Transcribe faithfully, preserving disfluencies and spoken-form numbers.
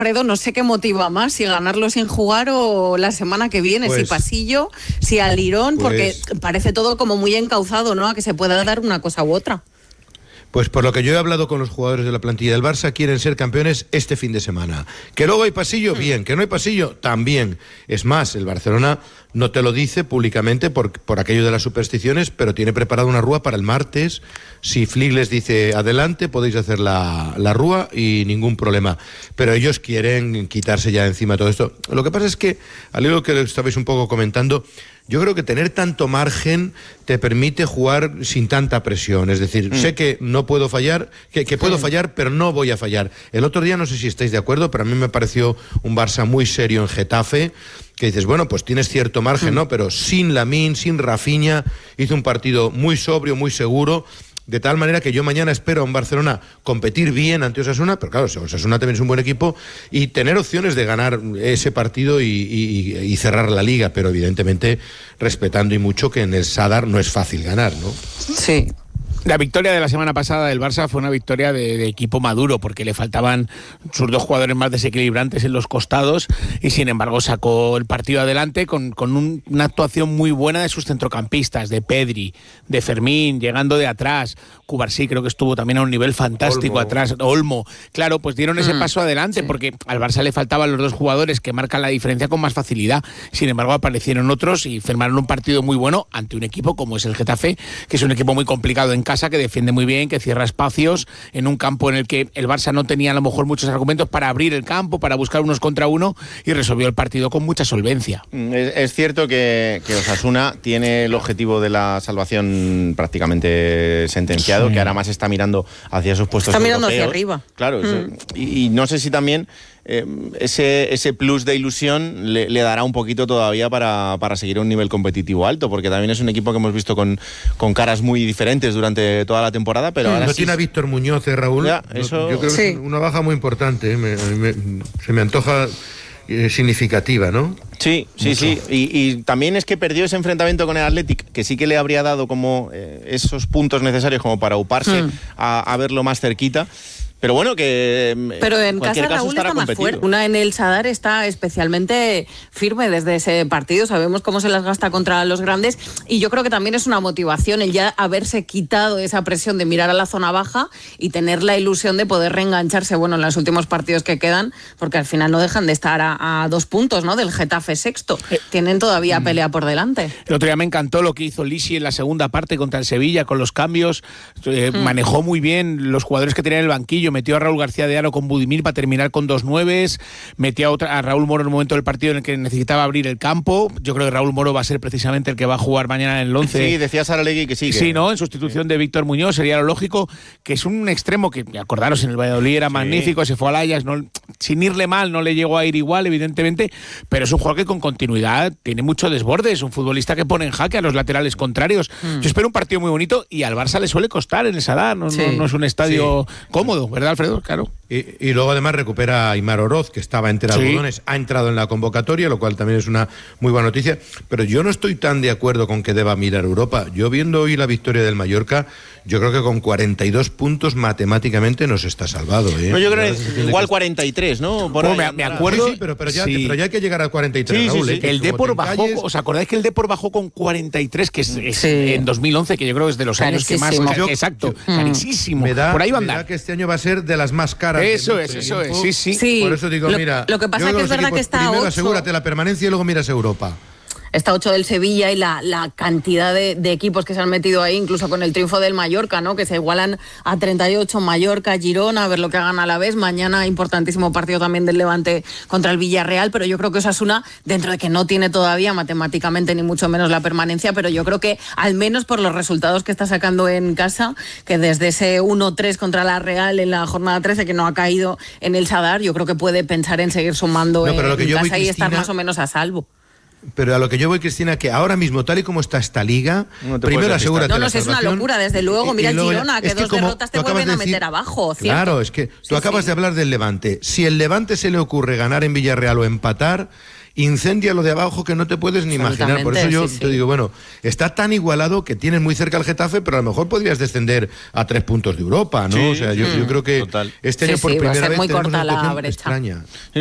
Alfredo, no sé qué motiva más, si ganarlo sin jugar o la semana que viene, pues, si Pasillo, si Alirón, pues, porque parece todo como muy encauzado, ¿no?, a que se pueda dar una cosa u otra. Pues por lo que yo he hablado con los jugadores de la plantilla del Barça, quieren ser campeones este fin de semana. Que luego hay pasillo, bien. Que no hay pasillo, también. Es más, el Barcelona no te lo dice públicamente por, por aquello de las supersticiones, pero tiene preparada una rúa para el martes. Si Flick les dice adelante, podéis hacer la, la rúa y ningún problema. Pero ellos quieren quitarse ya encima todo esto. Lo que pasa es que, al hilo que estabais un poco comentando, yo creo que tener tanto margen te permite jugar sin tanta presión. Es decir, mm. sé que no puedo fallar, que, que puedo fallar, pero no voy a fallar. El otro día, no sé si estáis de acuerdo, pero a mí me pareció un Barça muy serio en Getafe, que dices, bueno, pues tienes cierto margen, mm. ¿no? Pero sin Lamine, sin Rafinha, hizo un partido muy sobrio, muy seguro. De tal manera que yo mañana espero a un Barcelona competir bien ante Osasuna, pero claro, Osasuna también es un buen equipo, y tener opciones de ganar ese partido y, y, y cerrar la liga, pero evidentemente respetando y mucho que en el Sadar no es fácil ganar, ¿no? Sí. La victoria de la semana pasada del Barça fue una victoria de, de equipo maduro, porque le faltaban sus dos jugadores más desequilibrantes en los costados y sin embargo sacó el partido adelante con, con un, una actuación muy buena de sus centrocampistas, de Pedri, de Fermín, llegando de atrás. Cubarsí creo que estuvo también a un nivel fantástico Olmo. atrás, Olmo. Claro, pues dieron ese mm, paso adelante, sí. porque al Barça le faltaban los dos jugadores que marcan la diferencia con más facilidad. Sin embargo, aparecieron otros y firmaron un partido muy bueno ante un equipo como es el Getafe, que es un equipo muy complicado en casa, que defiende muy bien, que cierra espacios en un campo en el que el Barça no tenía a lo mejor muchos argumentos para abrir el campo, para buscar unos contra uno, y resolvió el partido con mucha solvencia. Es, es cierto que, que Osasuna tiene el objetivo de la salvación prácticamente sentenciado, sí. que ahora más está mirando hacia esos puestos está europeos. Mirando hacia arriba. Claro, mm. eso, y, y no sé si también Eh, ese, ese plus de ilusión le, le dará un poquito todavía para, para seguir a un nivel competitivo alto, porque también es un equipo que hemos visto con, con caras muy diferentes durante toda la temporada, pero sí, ahora no sí tiene a Víctor Muñoz, ¿eh, Raúl? Ya, eso... Yo creo sí. que es una baja muy importante, ¿eh? me, me, se me antoja eh, significativa, ¿no? Sí, sí, Mucho. sí. Y, y también es que perdió ese enfrentamiento con el Athletic, que sí que le habría dado como eh, esos puntos necesarios como para uparse hmm. a, a verlo más cerquita. Pero bueno, que pero en casa Raúl está más fuerte. Una en el Sadar está especialmente firme desde ese partido. Sabemos cómo se las gasta contra los grandes y yo creo que también es una motivación el ya haberse quitado esa presión de mirar a la zona baja y tener la ilusión de poder reengancharse, bueno, en los últimos partidos que quedan, porque al final no dejan de estar a, a dos puntos, ¿no?, del Getafe sexto. Eh, Tienen todavía mm. pelea por delante. El otro día me encantó lo que hizo Lisi en la segunda parte contra el Sevilla con los cambios. Eh, mm. Manejó muy bien los jugadores que tenían en el banquillo. Metió a Raúl García de Aro con Budimir para terminar con dos nueves, metió a, otra, a Raúl Moro en un momento del partido en el que necesitaba abrir el campo. Yo creo que Raúl Moro va a ser precisamente el que va a jugar mañana en el once. Sí, decía Saralegui que sí. Que... Sí, ¿no? En sustitución sí. de Víctor Muñoz, sería lo lógico, que es un extremo que, acordaros, en el Valladolid era sí. magnífico, se fue al Ajax, no, sin irle mal, no le llegó a ir igual, evidentemente, pero es un jugador que con continuidad tiene mucho desborde, es un futbolista que pone en jaque a los laterales contrarios. Mm. Yo espero un partido muy bonito y al Barça le suele costar en el Sadar, no, sí. no, no es un estadio sí. cómodo, ¿verdad, Alfredo? Claro. Y, y luego además recupera a Aimar Oroz, que estaba entre algodones, sí. ha entrado en la convocatoria, lo cual también es una muy buena noticia, pero yo no estoy tan de acuerdo con que deba mirar Europa. Yo viendo hoy la victoria del Mallorca, yo creo que con cuarenta y dos puntos matemáticamente nos está salvado, ¿eh? No, yo creo que igual cuarenta y tres, ¿no? Por oh, me, me acuerdo. Sí, sí, pero, pero, ya, sí. pero ya hay que llegar a cuarenta y tres, sí, Raúl. Sí, sí. ¿eh? El Depor bajó, ¿os acordáis que el Depor bajó con cuarenta y tres, que es, es sí. en dos mil once, que yo creo que es de los años que más... Yo, exacto, yo, carísimo. Me da, por ahí va a andar. Me da que este año va a ser de las más caras. Eso es, eso es, sí, sí, sí. Por eso digo, lo, mira... Lo que pasa es que es verdad equipos, que está primero ocho. asegúrate la permanencia y luego miras Europa. Está ocho del Sevilla y la, la cantidad de, de equipos que se han metido ahí, incluso con el triunfo del Mallorca, ¿no?, que se igualan a treinta y ocho, Mallorca, Girona, a ver lo que hagan a la vez. Mañana importantísimo partido también del Levante contra el Villarreal, pero yo creo que Osasuna, dentro de que no tiene todavía matemáticamente ni mucho menos la permanencia, pero yo creo que al menos por los resultados que está sacando en casa, que desde ese uno tres contra la Real en la jornada trece, que no ha caído en el Sadar, yo creo que puede pensar en seguir sumando no, en, en casa voy, y Cristina, estar más o menos a salvo. Pero a lo que yo voy, Cristina, que ahora mismo, tal y como está esta liga, no primero asegúrate no, no, la es una locura, desde luego. Mira el Girona, que, que dos derrotas te vuelven a meter abajo, ¿cierto? Claro, es que tú sí, acabas sí. de hablar del Levante. Si el Levante se le ocurre ganar en Villarreal o empatar, incendia lo de abajo que no te puedes ni imaginar. Por eso yo sí, te sí. digo, bueno, está tan igualado que tienes muy cerca al Getafe, pero a lo mejor podrías descender a tres puntos de Europa, ¿no? Sí, o sea, yo, sí. yo creo que Total. este Sí, año por sí, va a primera ser vez muy tenemos corta una la situación brecha. extraña.